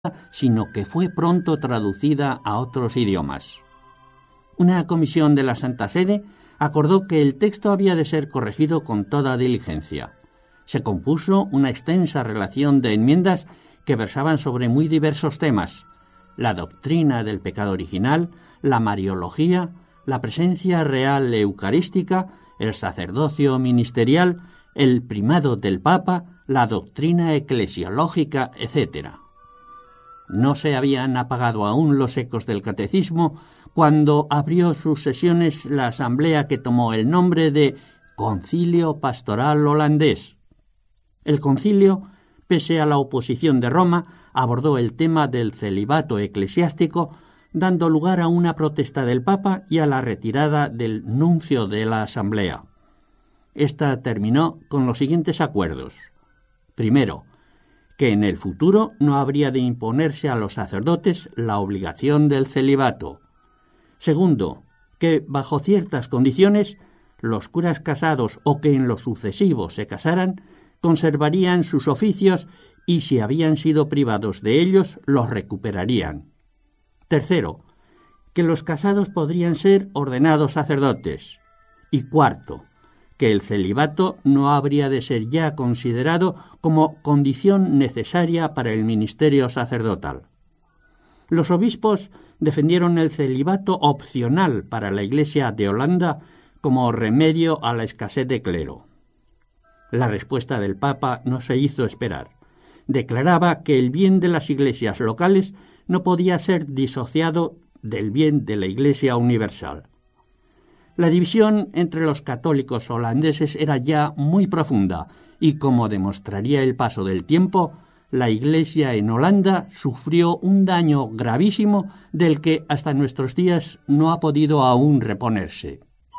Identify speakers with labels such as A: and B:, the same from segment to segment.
A: sino que fue pronto traducida a otros idiomas. Una comisión de la Santa Sede acordó que el texto había de ser corregido con toda diligencia. Se compuso una extensa relación de enmiendas que versaban sobre muy diversos temas: la doctrina del pecado original, la mariología, la presencia real eucarística, el sacerdocio ministerial, el primado del Papa, la doctrina eclesiológica, etc. No se habían apagado aún los ecos del catecismo cuando abrió sus sesiones la asamblea que tomó el nombre de Concilio Pastoral Holandés. El concilio, pese a la oposición de Roma, abordó el tema del celibato eclesiástico, dando lugar a una protesta del Papa y a la retirada del nuncio de la asamblea. Esta terminó con los siguientes acuerdos. Primero, que en el futuro no habría de imponerse a los sacerdotes la obligación del celibato. Segundo, que bajo ciertas condiciones los curas casados o que en lo sucesivo se casaran conservarían sus oficios y si habían sido privados de ellos los recuperarían. Tercero, que los casados podrían ser ordenados sacerdotes. Y cuarto, que el celibato no habría de ser ya considerado como condición necesaria para el ministerio sacerdotal. Los obispos defendieron el celibato opcional para la Iglesia de Holanda como remedio a la escasez de clero. La respuesta del Papa no se hizo esperar. Declaraba que el bien de las iglesias locales no podía ser disociado del bien de la Iglesia universal. La división entre los católicos holandeses era ya muy profunda y, como demostraría el paso del tiempo, la Iglesia en Holanda sufrió un daño gravísimo del que hasta nuestros días no ha podido aún reponerse.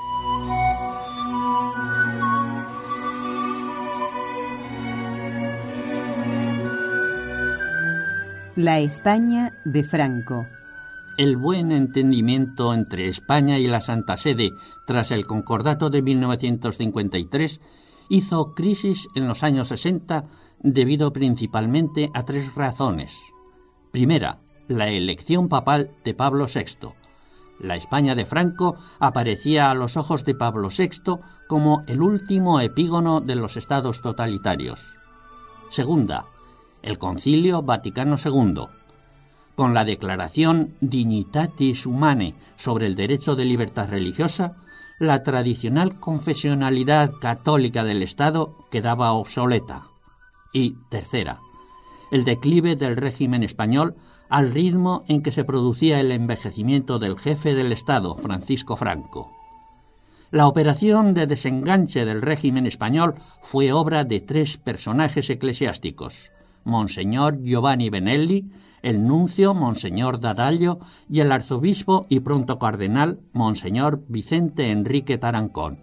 B: La España de Franco.
A: El buen entendimiento entre España y la Santa Sede tras el Concordato de 1953 hizo crisis en los años 60 debido principalmente a tres razones. Primera, la elección papal de Pablo VI. La España de Franco aparecía a los ojos de Pablo VI como el último epígono de los estados totalitarios. Segunda, el Concilio Vaticano II. Con la declaración Dignitatis Humanae sobre el derecho de libertad religiosa, la tradicional confesionalidad católica del Estado quedaba obsoleta. Y tercera, el declive del régimen español al ritmo en que se producía el envejecimiento del jefe del Estado, Francisco Franco. La operación de desenganche del régimen español fue obra de tres personajes eclesiásticos: Monseñor Giovanni Benelli, el nuncio Monseñor D'Addaglio y el arzobispo y pronto cardenal Monseñor Vicente Enrique Tarancón.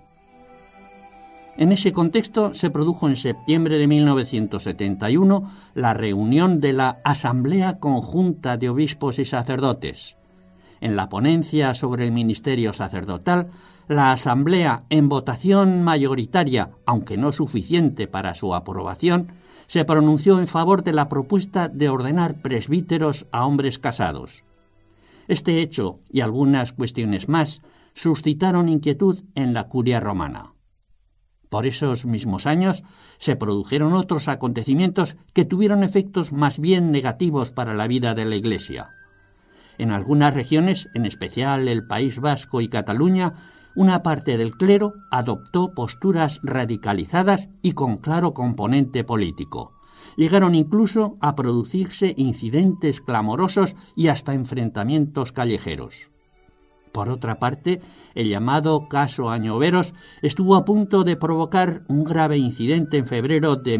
A: En ese contexto se produjo en septiembre de 1971 la reunión de la Asamblea Conjunta de Obispos y Sacerdotes. En la ponencia sobre el ministerio sacerdotal, la Asamblea, en votación mayoritaria, aunque no suficiente para su aprobación, se pronunció en favor de la propuesta de ordenar presbíteros a hombres casados. Este hecho y algunas cuestiones más suscitaron inquietud en la curia romana. Por esos mismos años se produjeron otros acontecimientos que tuvieron efectos más bien negativos para la vida de la Iglesia. En algunas regiones, en especial el País Vasco y Cataluña, una parte del clero adoptó posturas radicalizadas y con claro componente político. Llegaron incluso a producirse incidentes clamorosos y hasta enfrentamientos callejeros. Por otra parte, el llamado caso Añoveros estuvo a punto de provocar un grave incidente en febrero de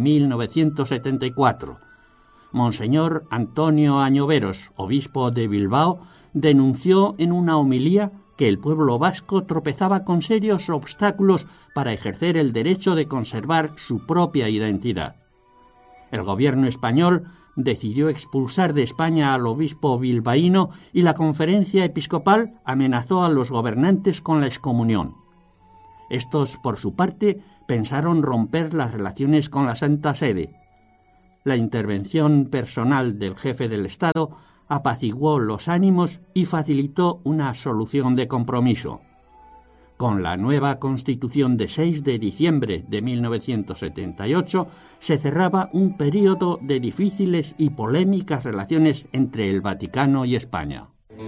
A: 1974. Monseñor Antonio Añoveros, obispo de Bilbao, denunció en una homilía que el pueblo vasco tropezaba con serios obstáculos para ejercer el derecho de conservar su propia identidad. El gobierno español decidió expulsar de España al obispo bilbaíno y la conferencia episcopal amenazó a los gobernantes con la excomunión. Estos, por su parte, pensaron romper las relaciones con la Santa Sede. La intervención personal del jefe del Estado apaciguó los ánimos y facilitó una solución de compromiso. Con la nueva Constitución de 6 de diciembre de 1978 se cerraba un período de difíciles y polémicas relaciones entre el Vaticano y España.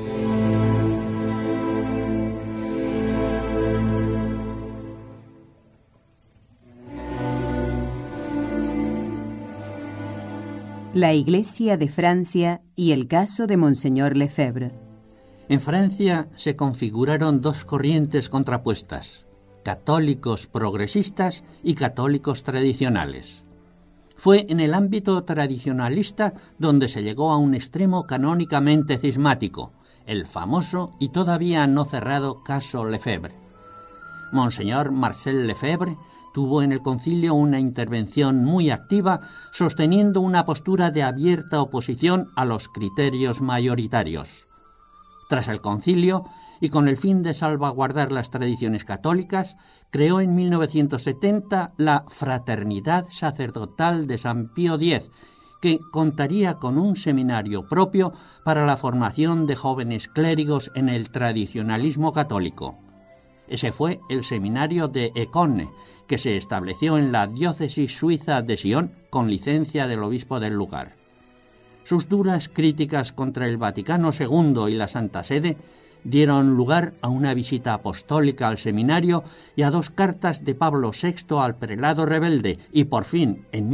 B: La Iglesia de Francia y el caso de Monseñor Lefebvre.
A: En Francia se configuraron dos corrientes contrapuestas, católicos progresistas y católicos tradicionales. Fue en el ámbito tradicionalista donde se llegó a un extremo canónicamente cismático, el famoso y todavía no cerrado caso Lefebvre. Monseñor Marcel Lefebvre tuvo en el concilio una intervención muy activa, sosteniendo una postura de abierta oposición a los criterios mayoritarios. Tras el concilio, y con el fin de salvaguardar las tradiciones católicas, creó en 1970 la Fraternidad Sacerdotal de San Pío X, que contaría con un seminario propio para la formación de jóvenes clérigos en el tradicionalismo católico. Ese fue el seminario de Écône, que se estableció en la diócesis suiza de Sion con licencia del obispo del lugar. Sus duras críticas contra el Vaticano II y la Santa Sede dieron lugar a una visita apostólica al seminario y a 2 cartas de Pablo VI al prelado rebelde y, por fin, en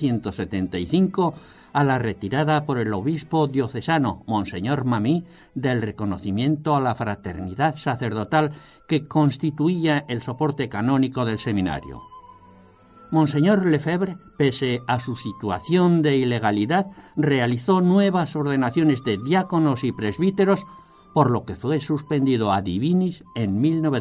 A: 1975, a la retirada por el obispo diocesano, Monseñor Mamí, del reconocimiento a la fraternidad sacerdotal que constituía el soporte canónico del seminario. Monseñor Lefebvre, pese a su situación de ilegalidad, realizó nuevas ordenaciones de diáconos y presbíteros, por lo que fue suspendido ad divinis en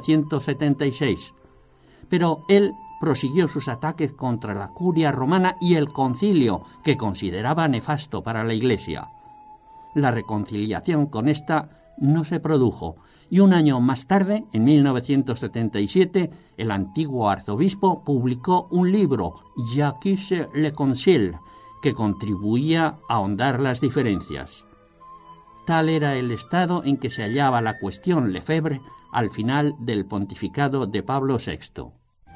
A: 1976. Pero él prosiguió sus ataques contra la curia romana y el concilio, que consideraba nefasto para la Iglesia. La reconciliación con esta no se produjo, y un año más tarde, en 1977, el antiguo arzobispo publicó un libro, Jacques le Concile, que contribuía a ahondar las diferencias. Tal era el estado en que se hallaba la cuestión Lefebvre al final del pontificado de Pablo VI.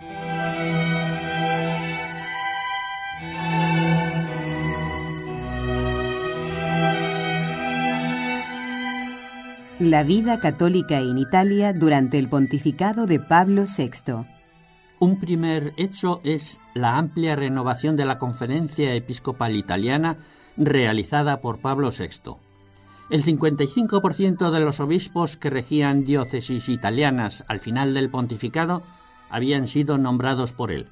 B: La vida católica en Italia durante el pontificado de Pablo VI.
A: Un primer hecho es la amplia renovación de la Conferencia Episcopal Italiana realizada por Pablo VI. El 55% de los obispos que regían diócesis italianas al final del pontificado habían sido nombrados por él.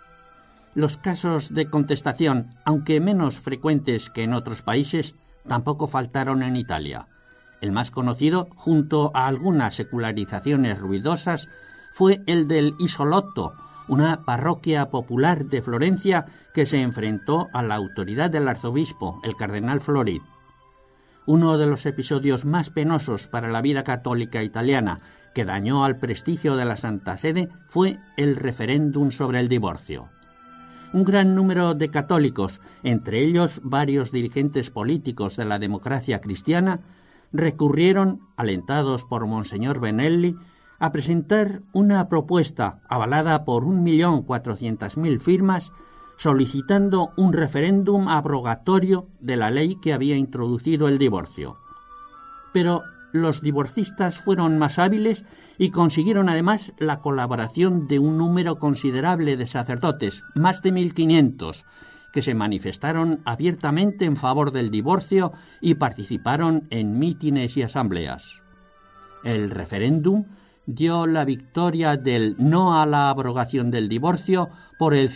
A: Los casos de contestación, aunque menos frecuentes que en otros países, tampoco faltaron en Italia. El más conocido, junto a algunas secularizaciones ruidosas, fue el del Isolotto, una parroquia popular de Florencia que se enfrentó a la autoridad del arzobispo, el cardenal Florit. Uno de los episodios más penosos para la vida católica italiana, que dañó al prestigio de la Santa Sede, fue el referéndum sobre el divorcio. Un gran número de católicos, entre ellos varios dirigentes políticos de la democracia cristiana, recurrieron, alentados por Monseñor Benelli, a presentar una propuesta avalada por 1.400.000 firmas solicitando un referéndum abrogatorio de la ley que había introducido el divorcio. Pero los divorcistas fueron más hábiles y consiguieron además la colaboración de un número considerable de sacerdotes, más de 1.500, que se manifestaron abiertamente en favor del divorcio y participaron en mítines y asambleas. El referéndum dio la victoria del no a la abrogación del divorcio por el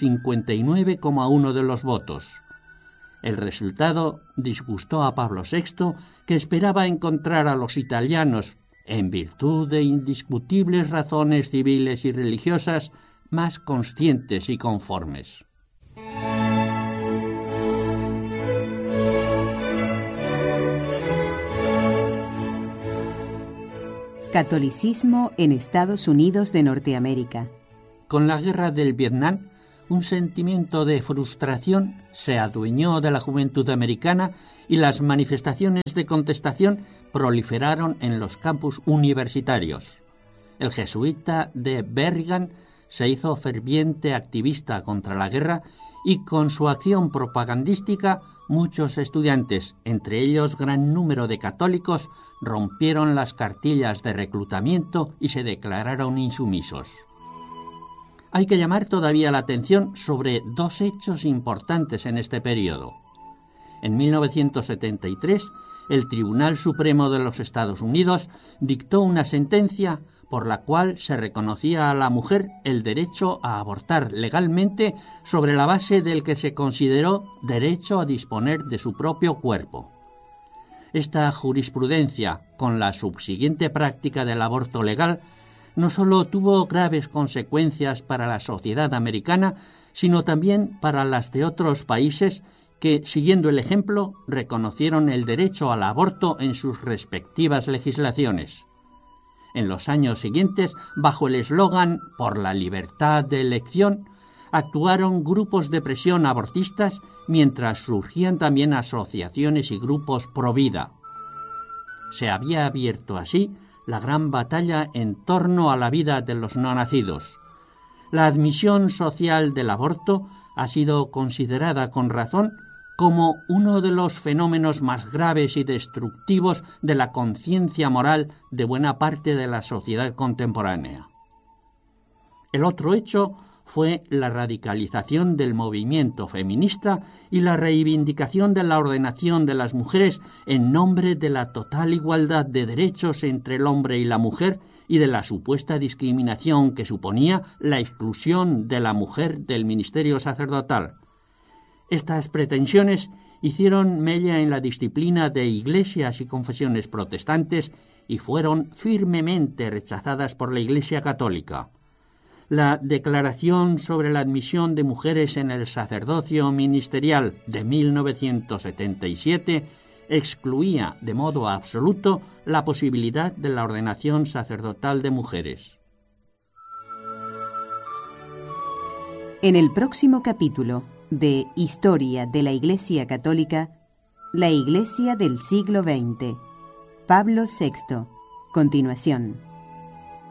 A: 59,1% de los votos. El resultado disgustó a Pablo VI, que esperaba encontrar a los italianos, en virtud de indiscutibles razones civiles y religiosas, más conscientes y conformes.
B: Catolicismo en Estados Unidos de Norteamérica.
A: Con la guerra del Vietnam, un sentimiento de frustración se adueñó de la juventud americana y las manifestaciones de contestación proliferaron en los campus universitarios. El jesuita de Berrigan se hizo ferviente activista contra la guerra y con su acción propagandística muchos estudiantes, entre ellos gran número de católicos, rompieron las cartillas de reclutamiento y se declararon insumisos. Hay que llamar todavía la atención sobre dos hechos importantes en este periodo. En 1973, el Tribunal Supremo de los Estados Unidos dictó una sentencia por la cual se reconocía a la mujer el derecho a abortar legalmente sobre la base del que se consideró derecho a disponer de su propio cuerpo. Esta jurisprudencia, con la subsiguiente práctica del aborto legal, no solo tuvo graves consecuencias para la sociedad americana, sino también para las de otros países que, siguiendo el ejemplo, reconocieron el derecho al aborto en sus respectivas legislaciones. En los años siguientes, bajo el eslogan «Por la libertad de elección», actuaron grupos de presión abortistas, mientras surgían también asociaciones y grupos pro vida. Se había abierto así la gran batalla en torno a la vida de los no nacidos. La admisión social del aborto ha sido considerada con razón como uno de los fenómenos más graves y destructivos de la conciencia moral de buena parte de la sociedad contemporánea. El otro hecho fue la radicalización del movimiento feminista y la reivindicación de la ordenación de las mujeres en nombre de la total igualdad de derechos entre el hombre y la mujer y de la supuesta discriminación que suponía la exclusión de la mujer del ministerio sacerdotal. Estas pretensiones hicieron mella en la disciplina de iglesias y confesiones protestantes y fueron firmemente rechazadas por la Iglesia católica. La Declaración sobre la admisión de mujeres en el sacerdocio ministerial de 1977 excluía de modo absoluto la posibilidad de la ordenación sacerdotal de mujeres.
B: En el próximo capítulo de Historia de la Iglesia Católica, la Iglesia del siglo XX, Pablo VI. Continuación.